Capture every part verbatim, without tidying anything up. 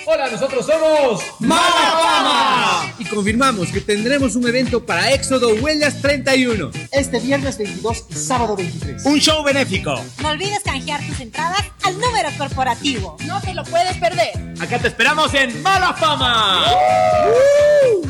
Hola, nosotros somos Mala Fama. Y confirmamos que tendremos un evento para Éxodo Huellas treinta y uno. Este viernes veintidós y sábado veintitrés. Un show benéfico. No olvides canjear tus entradas al número corporativo. No te lo puedes perder. Acá te esperamos en Mala Fama. ¡Uh!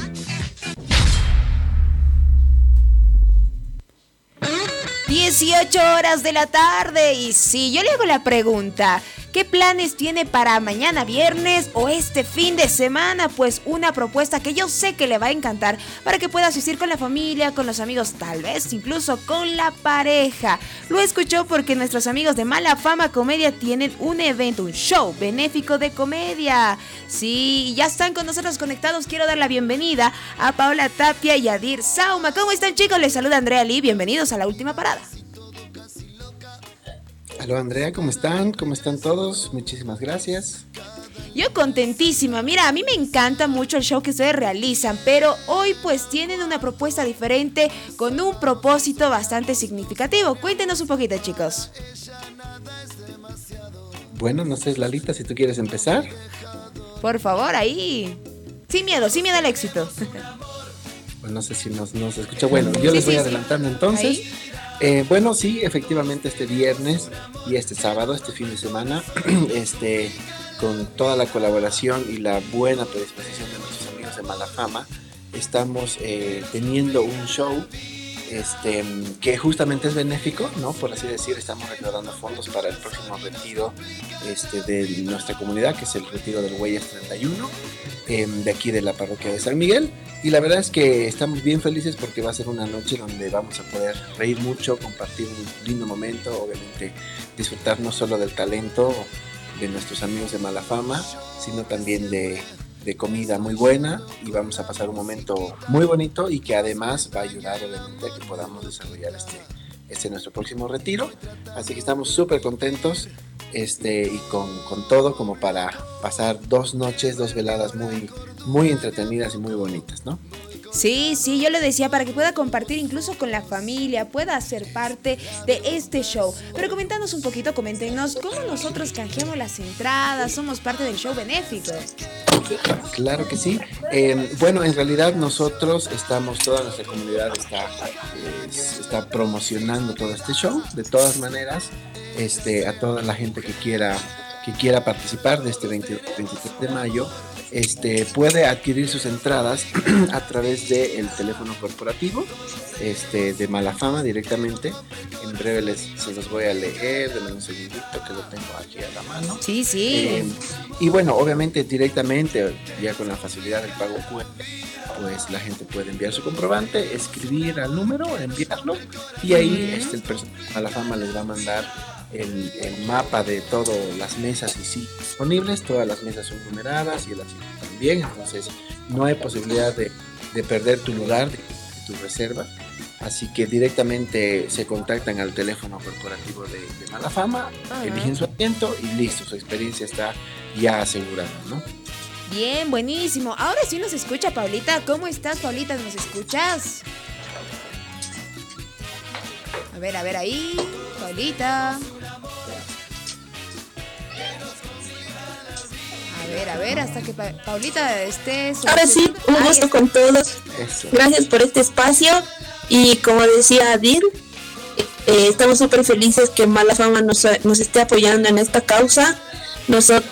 dieciocho horas de la tarde y sí, yo le hago la pregunta, ¿qué planes tiene para mañana viernes o este fin de semana? Pues una propuesta que yo sé que le va a encantar para que pueda asistir con la familia, con los amigos, tal vez incluso con la pareja. Lo escuchó porque nuestros amigos de Mala Fama Comedia tienen un evento, un show benéfico de comedia. Sí, ya están con nosotros conectados. Quiero dar la bienvenida a Paola Tapia y Adir Sauma. ¿Cómo están, chicos? Les saluda Andrea Lee. Bienvenidos a La Última Parada. Aló, Andrea, ¿cómo están? ¿Cómo están todos? Muchísimas gracias. Yo contentísima. Mira, a mí me encanta mucho el show que ustedes realizan, pero hoy pues tienen una propuesta diferente con un propósito bastante significativo. Cuéntenos un poquito, chicos. Bueno, no sé, Lalita, si tú quieres empezar. Por favor, ahí. Sin miedo, sin miedo al éxito. Pues no sé si nos, nos escucha. Bueno, yo sí, les voy sí, adelantando sí. entonces. ¿Ahí? Eh, bueno, sí, efectivamente este viernes y este sábado, este fin de semana, este, con toda la colaboración y la buena predisposición de nuestros amigos de Mala Fama, estamos eh, teniendo un show este, que justamente es benéfico, ¿no? Por así decir, estamos recaudando fondos para el próximo retiro este, de nuestra comunidad, que es el retiro del Huellas treinta y uno, eh, de aquí de la parroquia de San Miguel. Y la verdad es que estamos bien felices porque va a ser una noche donde vamos a poder reír mucho, compartir un lindo momento, obviamente disfrutar no solo del talento de nuestros amigos de Mala Fama, sino también de, de comida muy buena, y vamos a pasar un momento muy bonito y que además va a ayudar obviamente a que podamos desarrollar este, este nuestro próximo retiro. Así que estamos súper contentos este, y con, con todo como para pasar dos noches, dos veladas muy, muy entretenidas y muy bonitas, ¿no? Sí, sí, yo lo decía para que pueda compartir incluso con la familia, pueda ser parte de este show. Pero coméntanos un poquito, coméntenos cómo nosotros canjeamos las entradas, somos parte del show benéfico. Claro que sí. Eh, bueno, en realidad nosotros estamos, toda nuestra comunidad está, eh, está promocionando todo este show, de todas maneras, este, a toda la gente que quiera, que quiera participar de este veinte, veintitrés de mayo. Este, puede adquirir sus entradas a través del teléfono corporativo este, de Mala Fama directamente. En breve les, se los voy a leer, denme un segundito que lo tengo aquí a la mano. Sí, sí. Eh, y bueno, obviamente directamente, ya con la facilidad del pago Q R, pues la gente puede enviar su comprobante, escribir al número, enviarlo, y ahí uh-huh. este, el personal de Mala Fama les va a mandar El, el mapa de todas las mesas y sí disponibles. Todas las mesas son numeradas y el asiento también, entonces no hay posibilidad de, de perder tu lugar, de, de tu reserva. Así que directamente se contactan al teléfono corporativo de, de Mala Fama, uh-huh. eligen su asiento y listo, su experiencia está ya asegurada, ¿no? Bien, buenísimo. Ahora sí nos escucha Paulita. ¿Cómo estás, Paulita? ¿Nos escuchas? A ver, a ver ahí, Paulita. A ver, a ver, hasta que pa- Paulita esté... Ahora sí, un gusto con todos. Eso. Gracias por este espacio. Y como decía Adir, eh, estamos súper felices que Mala Fama nos, nos esté apoyando en esta causa. Nosotros...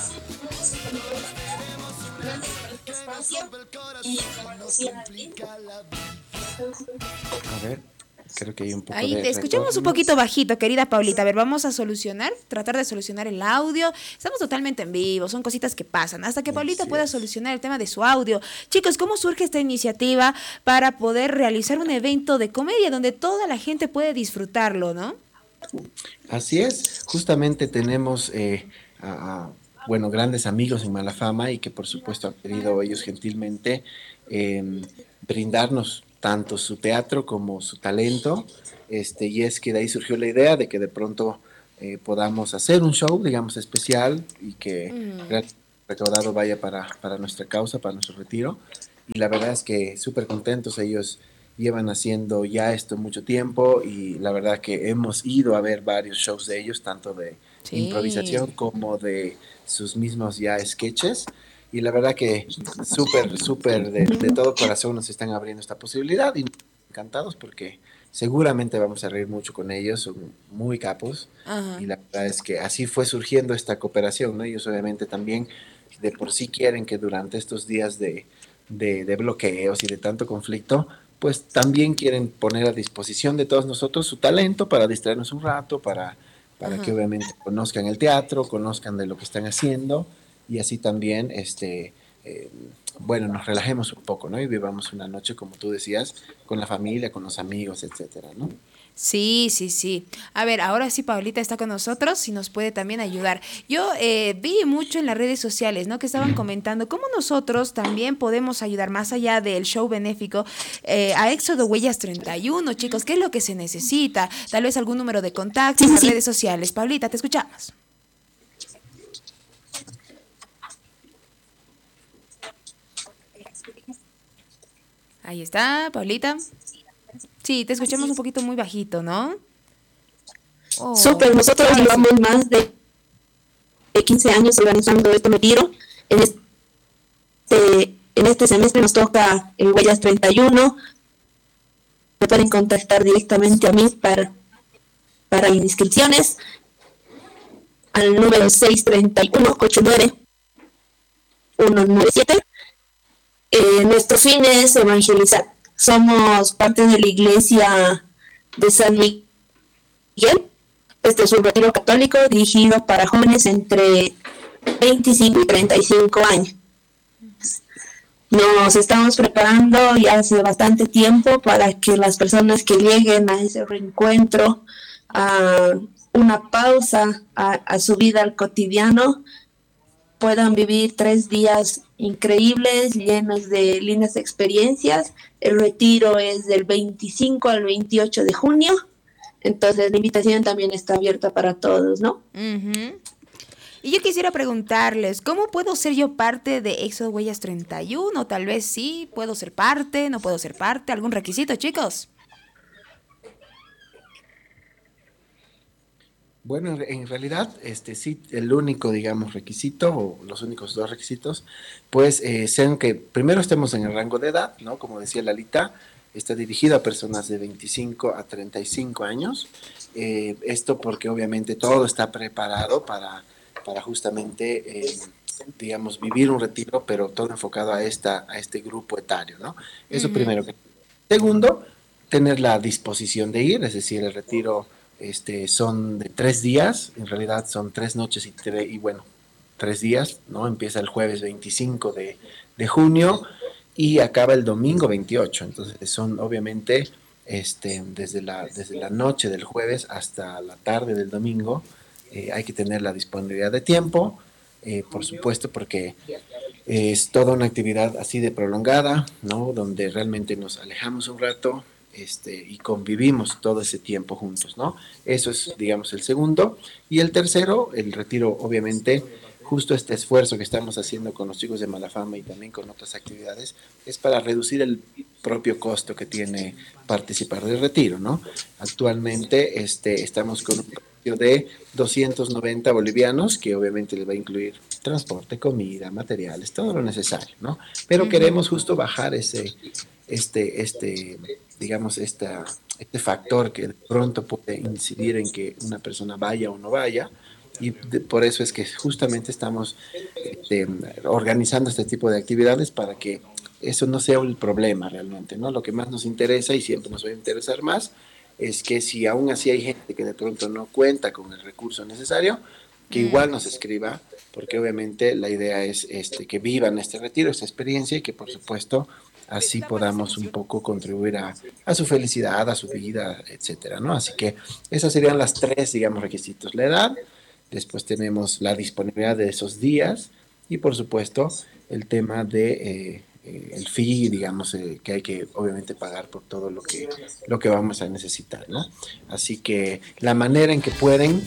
A ver, creo que hay un poco Ahí de te escuchamos retorno. un poquito bajito, querida Paulita. A ver, vamos a solucionar, tratar de solucionar el audio. Estamos totalmente en vivo, son cositas que pasan. Hasta que Paulita Así pueda es. solucionar el tema de su audio. Chicos, ¿cómo surge esta iniciativa para poder realizar un evento de comedia donde toda la gente puede disfrutarlo, ¿no? Así es, justamente tenemos eh, a, a, bueno, grandes amigos en Mala Fama, y que por supuesto han querido ellos gentilmente eh, brindarnos tanto su teatro como su talento, este, y es que de ahí surgió la idea de que de pronto eh, podamos hacer un show, digamos, especial, y que mm. el recaudado vaya para, para nuestra causa, para nuestro retiro. Y la verdad es que súper contentos ellos. llevan haciendo ya esto mucho tiempo y la verdad que hemos ido a ver varios shows de ellos, tanto de sí. improvisación como de sus mismos ya sketches. Y la verdad que súper, súper de, de todo corazón nos están abriendo esta posibilidad y encantados porque seguramente vamos a reír mucho con ellos, son muy capos. Ajá. Y la verdad es que así fue surgiendo esta cooperación, ¿no? Ellos obviamente también de por sí quieren que durante estos días de, de, de bloqueos y de tanto conflicto, pues también quieren poner a disposición de todos nosotros su talento para distraernos un rato, para, para que obviamente conozcan el teatro, conozcan de lo que están haciendo y así también, este, eh, bueno, nos relajemos un poco, ¿no? Y vivamos una noche, como tú decías, con la familia, con los amigos, etcétera, ¿no? Sí, sí, sí. A ver, ahora sí Paulita está con nosotros y nos puede también ayudar. Yo eh, vi mucho en las redes sociales, ¿no? Que estaban comentando cómo nosotros también podemos ayudar más allá del show benéfico eh, a Éxodo Huellas treinta y uno, chicos. ¿Qué es lo que se necesita? Tal vez algún número de contacto en las redes sociales. Paulita, te escuchamos. Ahí está, Paulita. Sí, te escuchamos un poquito muy bajito, ¿no? Oh. Súper, nosotros llevamos más de quince años organizando este retiro. En este, en este semestre nos toca el Huellas treinta y uno. Me pueden contactar directamente a mí para, para inscripciones al número seis tres uno, ocho nueve, uno nueve siete. Eh, nuestro fin es evangelizar. Somos parte de la iglesia de San Miguel. Este es un retiro católico dirigido para jóvenes entre veinticinco y treinta y cinco años. Nos estamos preparando ya hace bastante tiempo para que las personas que lleguen a ese reencuentro, a una pausa a, a su vida al cotidiano, puedan vivir tres días increíbles, llenos de lindas experiencias. El retiro es del veinticinco al veintiocho de junio, entonces la invitación también está abierta para todos, ¿no? Uh-huh. Y yo quisiera preguntarles, ¿cómo puedo ser yo parte de Éxodo Huellas treinta y uno? Tal vez sí, puedo ser parte, no puedo ser parte, ¿algún requisito, chicos? Bueno, en realidad, este sí, el único, digamos, requisito, o los únicos dos requisitos, pues, eh, sean que primero estemos en el rango de edad, ¿no? Como decía Lalita, está dirigido a personas de veinticinco a treinta y cinco años. Eh, esto porque obviamente todo está preparado para, para justamente, eh, digamos, vivir un retiro, pero todo enfocado a, esta, a este grupo etario, ¿no? Eso uh-huh. primero. Segundo, tener la disposición de ir, es decir, el retiro... Este, son de tres días, en realidad son tres noches y, tre- y bueno, tres días, ¿no? Empieza el jueves veinticinco de, de junio y acaba el domingo veintiocho, entonces son obviamente este, desde, la, desde la noche del jueves hasta la tarde del domingo, eh, hay que tener la disponibilidad de tiempo, eh, por supuesto porque es toda una actividad así de prolongada, ¿no? Donde realmente nos alejamos un rato, Este, y convivimos todo ese tiempo juntos, ¿no? Eso es, digamos, el segundo. Y el tercero, el retiro, obviamente, justo este esfuerzo que estamos haciendo con los chicos de Malafama y también con otras actividades, es para reducir el propio costo que tiene participar del retiro, ¿no? Actualmente este, estamos con un precio de doscientos noventa bolivianos, que obviamente les va a incluir transporte, comida, materiales, todo lo necesario, ¿no? Pero uh-huh. queremos justo bajar ese, este, este, digamos, esta, este factor que de pronto puede incidir en que una persona vaya o no vaya, y de, por eso es que justamente estamos este, organizando este tipo de actividades para que eso no sea el problema realmente, ¿no? Lo que más nos interesa y siempre nos va a interesar más es que si aún así hay gente que de pronto no cuenta con el recurso necesario, que igual nos escriba, porque obviamente la idea es este, que vivan este retiro, esta experiencia, y que por supuesto así podamos un poco contribuir a, a su felicidad, a su vida, etcétera, ¿no? Así que esas serían las tres, digamos, requisitos: la edad, después tenemos la disponibilidad de esos días y por supuesto el tema de eh, eh, el fee, digamos, eh, que hay que obviamente pagar por todo lo que, lo que vamos a necesitar, ¿no? Así que la manera en que pueden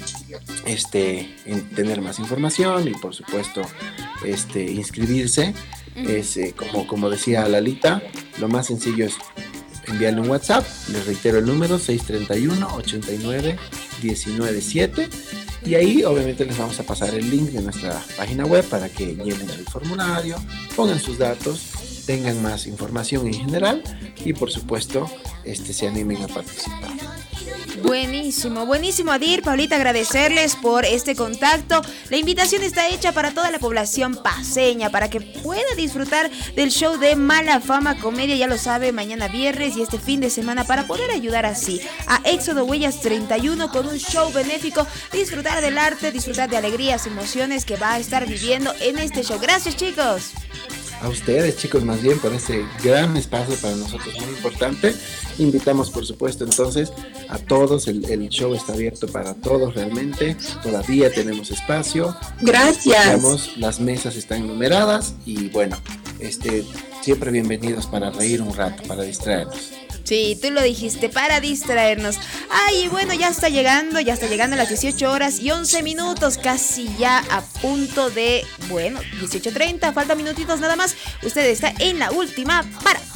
este, en tener más información y por supuesto este, inscribirse es, eh, como, como decía Lalita, lo más sencillo es enviarle un WhatsApp. Les reitero el número seis tres uno, ocho nueve, uno nueve siete. Y ahí obviamente les vamos a pasar el link de nuestra página web para que llenen el formulario, pongan sus datos, tengan más información en general y por supuesto este, se animen a participar. Buenísimo, buenísimo, Adir, Paulita, agradecerles por este contacto. La invitación está hecha para toda la población paceña, para que pueda disfrutar del show de Mala Fama Comedia, ya lo sabe, mañana viernes y este fin de semana, para poder ayudar así a Éxodo Huellas treinta y uno con un show benéfico, disfrutar del arte, disfrutar de alegrías, emociones que va a estar viviendo en este show. Gracias, chicos. A ustedes, chicos, más bien por este gran espacio para nosotros muy importante. Invitamos, por supuesto, entonces a todos. El, el show está abierto para todos realmente. Todavía tenemos espacio. Gracias. Digamos, las mesas están numeradas y bueno, este, siempre bienvenidos para reír un rato, para distraernos. Sí, tú lo dijiste, para distraernos. Ay, bueno, ya está llegando, ya está llegando a las dieciocho horas y once minutos, casi ya a punto de, bueno, dieciocho treinta, faltan minutitos nada más. Usted está en la última para.